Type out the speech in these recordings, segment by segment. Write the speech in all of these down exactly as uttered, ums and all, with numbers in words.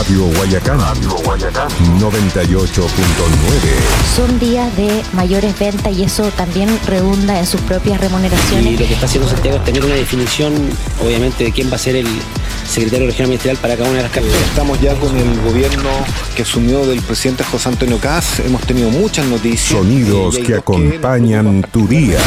Radio Guayacán, Radio Guayacán noventa y ocho punto nueve. Son días de mayores ventas y eso también redunda en sus propias remuneraciones. Y lo que está haciendo Santiago es tener una definición, obviamente, de quién va a ser el secretario regional ministerial para cada una de las carteras. Estamos ya con el gobierno que asumió del presidente José Antonio Kast. Hemos tenido muchas noticias. Sonidos que acompañan tu día.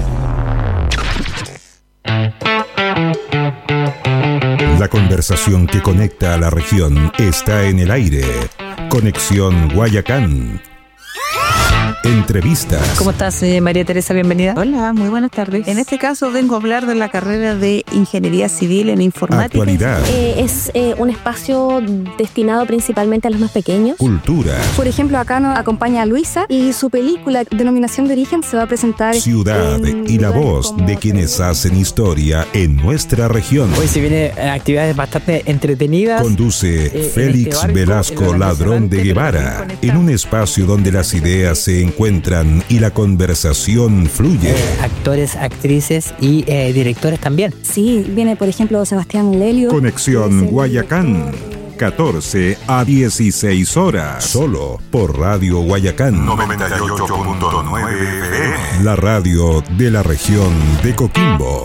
La conversación que conecta a la región está en el aire. Conexión Guayacán. Entrevistas. ¿Cómo estás, eh, María Teresa? Bienvenida. Hola, muy buenas tardes. En este caso vengo a hablar de la carrera de Ingeniería Civil en Informática. Actualidad. Eh, es eh, un espacio destinado principalmente a los más pequeños. Cultura. Por ejemplo, acá nos acompaña a Luisa y su película Denominación de Origen se va a presentar. Ciudad y la voz de quienes hacen historia en nuestra región. Hoy se vienen actividades bastante entretenidas. Conduce eh, Félix este barco, Velasco Ladrón de Guevara, en un espacio donde las ideas se encuentran y la conversación fluye. Eh, actores, actrices y eh, directores también. Sí, viene por ejemplo Sebastián Lelio. Conexión Guayacán, catorce a dieciséis horas, solo por Radio Guayacán noventa y ocho punto nueve F M. La radio de la región de Coquimbo.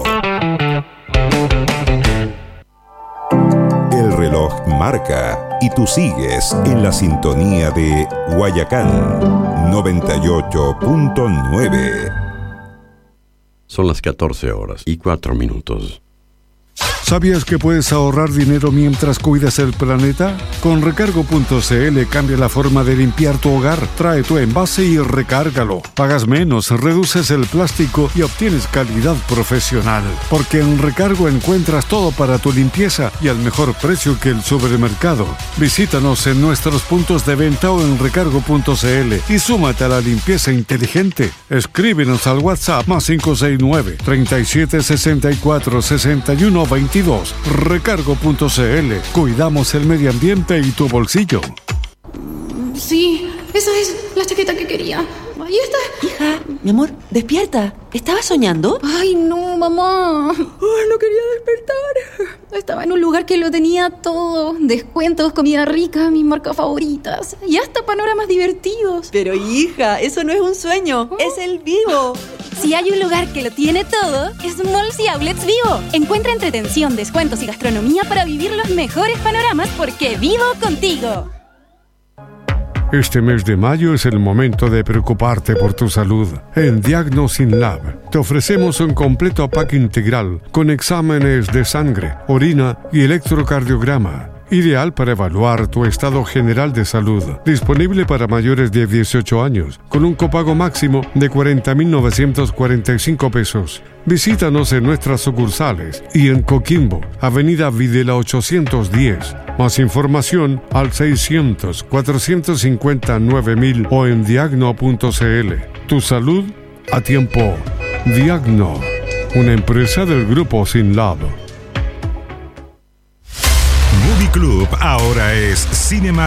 El reloj marca y tú sigues en la sintonía de Guayacán noventa y ocho punto nueve. Son las catorce horas y cuatro minutos. ¿Sabías que puedes ahorrar dinero mientras cuidas el planeta? Con recargo punto c l cambia la forma de limpiar tu hogar. Trae tu envase y recárgalo. Pagas menos, reduces el plástico y obtienes calidad profesional. Porque en Recargo encuentras todo para tu limpieza y al mejor precio que el supermercado. Visítanos en nuestros puntos de venta o en recargo punto c l y súmate a la limpieza inteligente. Escríbenos al WhatsApp más cinco seis nueve, treinta y siete sesenta y cuatro, sesenta y uno veintidós. Recargo punto c l. Cuidamos el medio ambiente y tu bolsillo. Sí, esa es la chaqueta que quería. Ahí está. Hija, mi amor, despierta. ¿Estabas soñando? Ay, no, mamá. Ay, no quería despertar. Estaba en un lugar que lo tenía todo. Descuentos, comida rica, mis marcas favoritas. Y hasta panoramas divertidos. Pero hija, eso no es un sueño. ¿Oh? Es el Vivo. Si hay un lugar que lo tiene todo, es Malls y Outlets Vivo. Encuentra entretención, descuentos y gastronomía para vivir los mejores panoramas porque vivo contigo. Este mes de mayo es el momento de preocuparte por tu salud. En Diagnosin Lab te ofrecemos un completo pack integral con exámenes de sangre, orina y electrocardiograma. Ideal para evaluar tu estado general de salud. Disponible para mayores de dieciocho años, con un copago máximo de cuarenta mil novecientos cuarenta y cinco pesos. Visítanos en nuestras sucursales y en Coquimbo, Avenida Videla ochocientos diez. Más información al seiscientos, cuatrocientos cincuenta, nueve mil o en diagno punto c l. Tu salud a tiempo. Diagno, una empresa del grupo Sinlab. Movie Club ahora es Cinema